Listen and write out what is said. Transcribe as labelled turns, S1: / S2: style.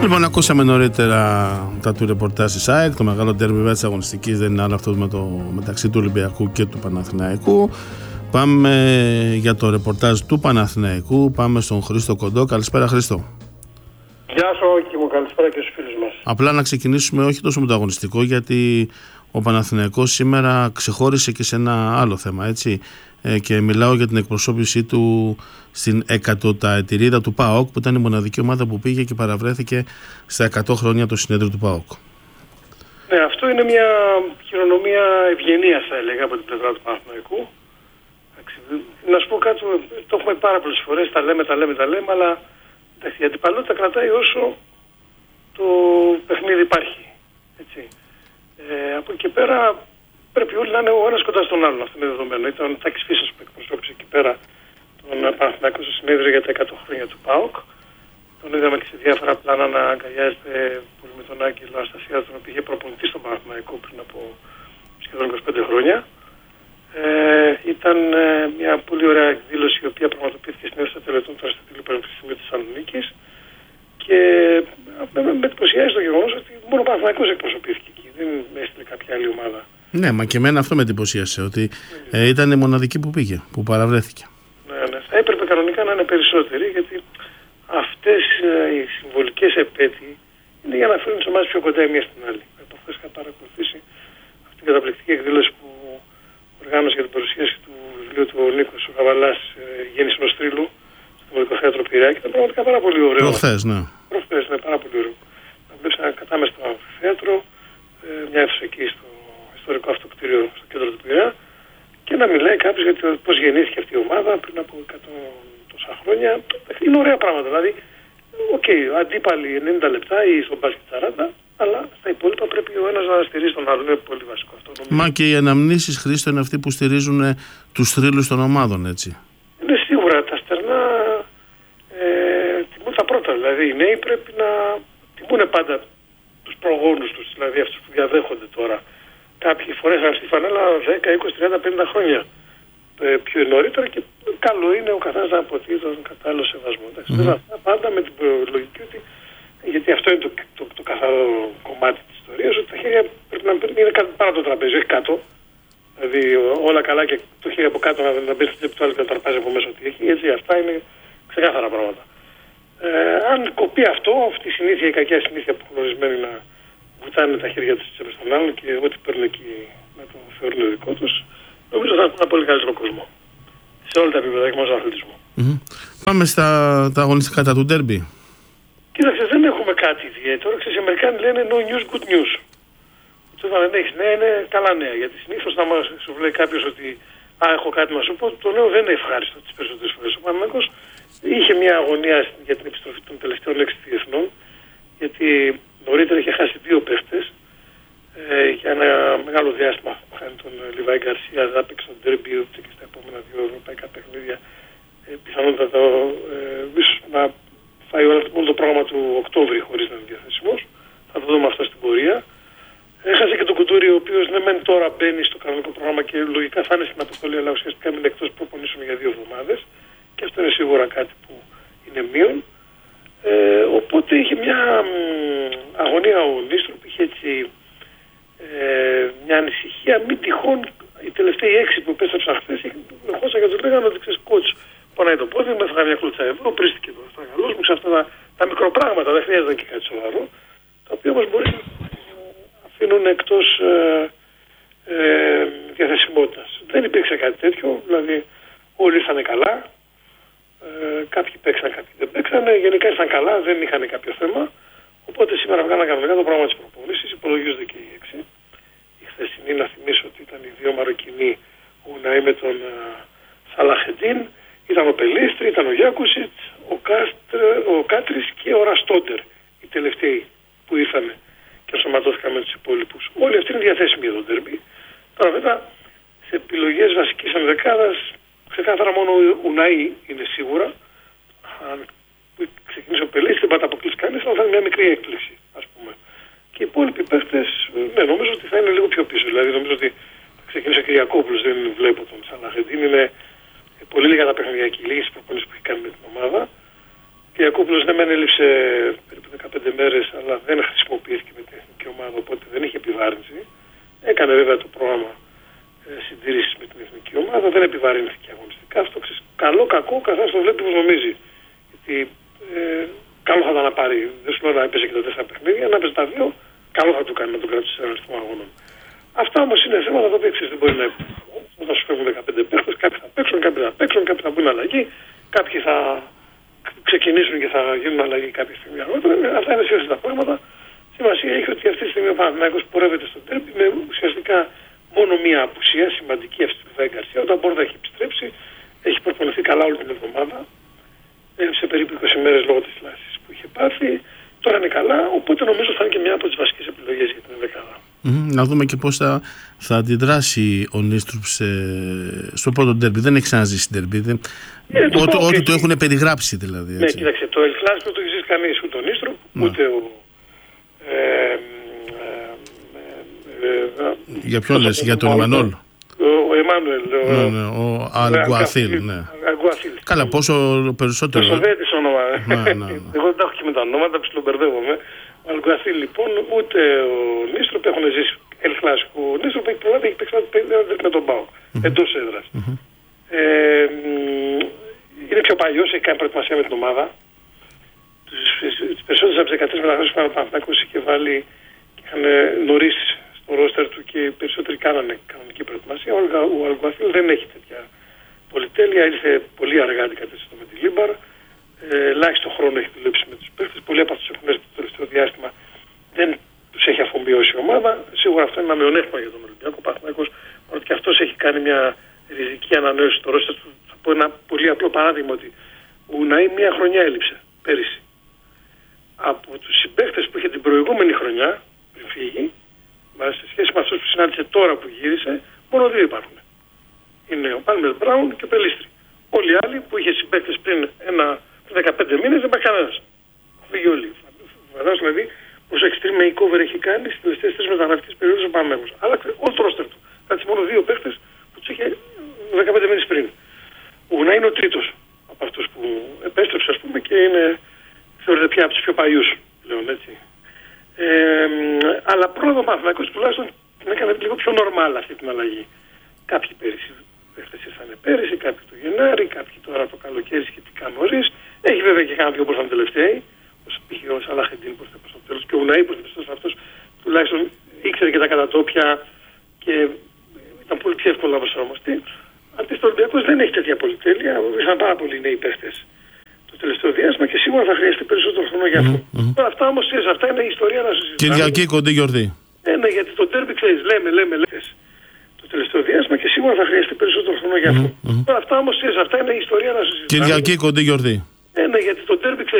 S1: Λοιπόν, ακούσαμε νωρίτερα τα του ρεπορτάζ της ΑΕΚ. Το μεγάλο ντέρμπι της αγωνιστικής δεν είναι άλλο αυτό μεταξύ του Ολυμπιακού και του Παναθηναϊκού. Πάμε για το ρεπορτάζ του Παναθηναϊκού. Πάμε στον Χρήστο Κοντό. Καλησπέρα, Χρήστο.
S2: Γεια σου, και μου καλησπέρα και στους φίλους μας.
S1: Απλά να ξεκινήσουμε όχι τόσο με το αγωνιστικό, γιατί ο Παναθηναϊκός σήμερα ξεχώρισε και σε ένα άλλο θέμα, έτσι. Και μιλάω για την εκπροσώπησή του στην 100η ετηρίδα του ΠΑΟΚ, που ήταν η μοναδική ομάδα που πήγε και παραβρέθηκε στα 100 χρόνια το συνέδριο του ΠΑΟΚ.
S2: Ναι, αυτό είναι μια χειρονομία ευγενίας, θα έλεγα, από την πλευρά του Παναθηναϊκού. Να σου πω κάτι, το έχουμε πάρα πολλές φορές, τα λέμε, αλλά η αντιπαλότητα κρατάει όσο το παιχνίδι υπάρχει. Έτσι. Από εκεί και πέρα πρέπει όλοι να είναι ο ένας κοντά στον άλλον, αυτό είναι δεδομένο. Ήταν ο Τάκης Φίσας που εκπροσώπησε εκεί πέρα τον Παναθηναϊκό στο συνέδριο για τα 100 χρόνια του ΠΑΟΚ. Τον είδαμε και σε διάφορα πλάνα να αγκαλιάζεται πολύ με τον Άγγελο Αναστασία, τον οποίο είχε προπονητή στον Παναθηναϊκό πριν από σχεδόν 25 χρόνια. Ήταν μια πολύ ωραία εκδήλωση, η οποία πραγματοποιήθηκε στην αίθουσα τελετών του Αριστοτέλειου Πανεπιστημίου της Θεσσαλονίκης, και με εντυπωσιάζει το γεγονός ότι μόνο ο Παναθηναϊκός εκπροσωπήθηκε εκεί, δεν έστειλε κάποια άλλη ομάδα. Ναι,
S1: μα και εμένα αυτό με εντυπωσίασε, ότι ήταν η μοναδική που πήγε, που παραβρέθηκε.
S2: Ναι. Θα έπρεπε κανονικά να είναι περισσότεροι, γιατί αυτές οι συμβολικές επέτειοι είναι για να φέρουν τις ομάδες πιο κοντά η μία στην άλλη. Από χθες είχα παρακολουθήσει αυτή την καταπληκτική εκδήλωση που οργάνωσε για την παρουσίαση του βιβλίου του Νίκος ο Καβαλάς, Γέννηση ενός Θρύλου, στο Δημοτικό Θέατρο Πειραιά, και ήταν πραγματικά πάρα πολύ ωραίο.
S1: Προχθές, ναι.
S2: Προχθές, ναι, πάρα πολύ ωραίο. Να βλέπεις ένα κατάμεστο στο αμφιθέατρο, μια αίθουσα εκεί στο ιστορικό αυτό κτίριο στο κέντρο του Πειραιά, και να μιλάει κάποιος για το πώς γεννήθηκε αυτή η ομάδα πριν από 100 τόσα χρόνια. Είναι ωραία πράγματα. Δηλαδή, αντίπαλοι 90 λεπτά ή στον μπάσκετ 40, αλλά στα υπόλοιπα πρέπει ο ένας να στηρίζει τον άλλον. Είναι πολύ βασικό αυτό.
S1: Μα και οι αναμνήσεις, Χρήστο, είναι αυτοί που στηρίζουν τους θρύλους των ομάδων, έτσι.
S2: Είναι σίγουρα τα στερνά τιμούν τα πρώτα. Δηλαδή οι νέοι πρέπει να τιμούν πάντα τους προγόνους τους, δηλαδή αυτούς που διαδέχονται τώρα. Κάποιοι φορέσαν στη φανέλα 10, 20, 30, 50 χρόνια πιο νωρίτερα, και καλό είναι ο καθένας να αποτείει τον κατάλληλο σεβασμό. Πάντα με την λογική ότι, γιατί αυτό είναι το καθαρό κομμάτι της ιστορίας, ότι τα χέρια πρέπει να είναι πάνω από το τραπέζι, όχι κάτω. Δηλαδή όλα καλά και το χέρι από κάτω να μπει στο τσέπη του άλλου και να τραπάζει από μέσα ό,τι έχει. Έτσι, αυτά είναι ξεκάθαρα πράγματα. Αν κοπεί αυτό, αυτή η συνήθεια, η κακιά συνήθεια που έχουν ορισμένοι να βουτάνε τα χέρια τους τσέπες των άλλων και ό,τι παίρνουν εκεί να το θεωρούν δικό τους, νομίζω θα έχουν ένα πολύ καλύτερο κόσμο. Σε όλα τα επίπεδα, όχι μόνο στον αθλητισμό.
S1: Πάμε στα αγωνιστικά του ντέρμπι.
S2: Κοίταξε, δεν έχουμε κάτι ιδιαίτερο. Ξέρεις, οι Αμερικάνοι λένε no news, good news. Όταν δεν έχεις νέα, είναι καλά νέα. Γιατί συνήθως να σου λέει κάποιος ότι έχω κάτι να σου πω, το νέο δεν είναι ευχάριστο τις περισσότερες φορές. Ο Παναθηναϊκός είχε μια αγωνία για την επιστροφή των τελευταίων 6 διεθνών, γιατί νωρίτερα είχε χάσει 2 παίχτες για ένα μεγάλο διάστημα. Χάνει τον Λιβάη Γκαρσία, δεν έπαιξε τον ντέρμπι ούτε και στα επόμενα 2 ευρωπαϊκά παιχνίδια. Πιθανότατα να φάει όλο το πρόγραμμα του Οκτώβρη χωρίς να είναι διαθέσιμος. Θα το δούμε αυτό στην πορεία. Έχασε και τον Κουντούρη, ο οποίος ναι μεν τώρα μπαίνει στο κανονικό πρόγραμμα και λογικά θα είναι στην αποστολή, αλλά ουσιαστικά είναι εκτός προπονήσεων για 2 εβδομάδες. Και αυτό είναι σίγουρα κάτι που είναι μείον. Οπότε είχε μια αγωνία ο Νίστροπ, είχε έτσι μια ανησυχία, μην τυχόν οι τελευταίοι 6 που επέστρεψαν χθες ερχόσαν και τους λέγανε ότι ξέρεις, coach, πονάει το πόδι μου, έφαγα μια κλούτσα εδώ, πρίστηκε το στραγγαλός μου, αυτά τα μικροπράγματα, δεν χρειάζεται και κάτι σοβαρό, τα οποία όμως μπορεί να αφήνουν εκτός διαθεσιμότητας. Δεν υπήρξε κάτι τέτοιο, δηλαδή όλοι ήρθαν καλά, κάποιοι παίξαν, κάποιοι δεν παίξανε, γενικά ήρθαν καλά, δεν είχαν κάποιο θέμα, οπότε σήμερα βγάλαν κανονικά το πρόγραμμα της προπόνησης, υπολογίζονται και οι 6. Η χθεσινή, να θυμίσω ότι ήταν οι 2 Μαροκινοί, ο Ουναή με τον Σαλαχεντίν, ήταν ο Πελίστρη, ήταν ο Γιάκουσιτ, ο Κάτρης και ο Ραστόντερ, οι τελευταίοι που ήρθαν και ενσωματώθηκαν με τους υπόλοιπους. Όλοι αυτοί είναι διαθέσιμοι για τον ντέρμπι. Τώρα βέβαια σε επιλογές βασικής ενδεκάδας ξεκάθαρα μόνο ο Ουναή είναι σίγουρα. Αν ξεκινήσει ο Πελίστρη δεν πάει να αποκλείσει κανείς, αλλά θα είναι μια μικρή έκπληξη, ας πούμε. Και οι υπόλοιποι παίχτες, ναι, νομίζω ότι θα είναι λίγο πιο πίσω. Δηλαδή νομίζω ότι θα ξεκινήσει ο Κυριακόπουλος, δεν βλέπω τον Σαλαχεντίν, είναι πολύ λίγα τα παιχνίδια και λίγες προπονήσεις που έχει κάνει με την ομάδα. Ο Κυριακόπουλος ναι μεν έλειψε περίπου 15 μέρες, αλλά δεν χρησιμοποιήθηκε με την εθνική ομάδα, οπότε δεν είχε επιβάρυνση. Έκανε βέβαια το πρόγραμμα συντήρησης με την εθνική ομάδα, δεν επιβαρύνθηκε αγωνιστικά. Αυτό καλό, κακό, καθώς το βλέπει όπως νομίζει. Γιατί καλό θα ήταν να πάρει, δεν σου λέω να έπαιζε και τα 4 παιχνίδια, να έπαιζε τα 2, καλό θα του κάνει να τον κρατήσει σε αριθμό αγώνων. Αυτά όμως είναι θέματα τα οποία δεν μπορεί να όταν σου φεύγουν 15 παίχτες, κάποιοι θα παίξουν, κάποιοι θα μπουν αλλαγή, κάποιοι θα ξεκινήσουν και θα γίνουν αλλαγή κάποια στιγμή αργότερα. Αυτά είναι σίγουρα τα πράγματα. Σημασία έχει ότι αυτή τη στιγμή ο Παναθηναϊκός πορεύεται στο ντέρμπι με ουσιαστικά μόνο μία απουσία σημαντική αυτή του Βάη Γκαρσία. Όταν Μπόρδα έχει επιστρέψει, έχει προπονηθεί καλά όλη την εβδομάδα. Σε περίπου 20 μέρες λόγω της θλάσσης που είχε πάθει. Τώρα είναι καλά, οπότε νομίζω θα είναι και μια από τις βασικές επιλογές για την δεκάδα.
S1: Να δούμε και πώς θα αντιδράσει ο Νίστρουπ στο πρώτο ντέρμπι. Δεν έχει ξαναζήσει ντέρμπι. Ό,τι το έχουν περιγράψει δηλαδή.
S2: Ναι, κοίταξε, το Ελκλάσικο το έχει ζήσει κανείς, ούτε ο Νίστρουπ, ούτε ο.
S1: Για ποιον λες, για τον Εμμανουέλ?
S2: Ο Εμμανουέλ.
S1: Ο Αλγκουαθίλ. Καλά, πόσο περισσότερο.
S2: Το Σοβιέτης όνομα. Εγώ δεν τα έχω και με τα ονόματα, ψιλομπερδεύομαι. Ο Αλγκουαθίλ λοιπόν, ούτε ο Νίστρουπ έχουν ζήσει Ελκλάσικο. Ο Νίστρουπ έχει προλάβει, έχει παίξει με τον ΠΑΟΚ εντός έδρας. Είναι πιο παλιός, έχει κάνει προετοιμασία με την ομάδα. Τις περισσότερες από τις 13 μεταγράψεις που ο Παναθηναϊκός είχε βάλει και είχαν νωρίς στο ρόστερ του και οι περισσότεροι κάνανε κανονική προετοιμασία. Ο Αλγκουαθίλ δεν έχει τέτοια πολυτέλεια, ήρθε πολύ αργά αντικατέστατο με τη Λίμπαρ. Ελάχιστο χρόνο έχει δουλέψει με τους παίκτες. Πολλοί από αυτούς έχουν έρθει το τελευταίο διάστημα. Δεν τους έχει αφομοιώσει η ομάδα. Σίγουρα αυτό είναι ένα μειονέκτημα για τον Ολυμπιακό. Ο Παναθηναϊκός, ότι και αυτός έχει κάνει μια ριζική ανανέωση στο ρόστερ του. Θα πω ένα πολύ απλό παράδειγμα ότι ο Ουναή μία χρονιά έλειψε πέρυσι. Από τους συμπαίκτες που είχε την προηγούμενη χρονιά, πριν φύγει, σε σχέση με αυτούς που συνάντησε τώρα που γύρισε, μόνο 2 υπάρχουν. Είναι ο Πάλμερ Μπράουν και ο Πελίστρη. Όλοι οι άλλοι που είχε συμπαίκτες πριν 15 μήνες δεν υπάρχει κανένας. Φύγει όλοι. Φαντάζομαι δηλαδή πόσο extreme makeover έχει κάνει στις τελευταίες 3 μεταγραφικές περιόδους ο Παναθηναϊκός. Άλλαξε όλο το ρόστερ του. Κάτσε μόνο 2 παίκτες που τους είχε 15 μήνες πριν. Ο Ουνά είναι ο τρίτος από αυτούς που επέστρεψε, ας πούμε, και είναι, θεωρείται πια από τους πιο παλιούς πλέον, έτσι. Αλλά πρώτα ο Παναθηναϊκός τουλάχιστον την έκανε λίγο πιο normal αυτή την αλλαγή. Κάποιοι πέρυσι ήρθαν πέρυσι, κάποιοι το Γενάρη, κάποιοι τώρα το καλοκαίρι σχετικά νωρίς. Έχει βέβαια και κάποιοι όπως ήταν τελευταίοι, όπως πήγε ο Σαλαχεντίν προς το τέλος και ο Ουναή προς το τέλος, αυτός τουλάχιστον ήξερε και τα κατατόπια και ήταν πολύ πιο εύκολο να προσαρμοστεί. Αντίστοιχα ο Ολυμπιακός δεν έχει τέτοια πολυτέλεια, ήρθαν πάρα πολλοί νέοι παίχτες το τελευταίο διάστημα και σίγουρα θα χρειαστεί περισσότερο χρόνο για αυτό. Τώρα αυτά όμως αυτά είναι η ιστορία να σου συζητάμε.
S1: Κυριακή κοντή γιορτή.
S2: Ναι, γιατί το ντέρμπι ξέρεις, λέμε. Το τελευταίο διάστημα και σίγουρα θα χρειαστεί περισσότερο χρόνο για αυτό. Τώρα αυτά όμως αυτά είναι η ιστορία να σου συζητάμε.
S1: Κυριακή κοντή γιορτή.
S2: Ναι, γιατί το ντέρμπι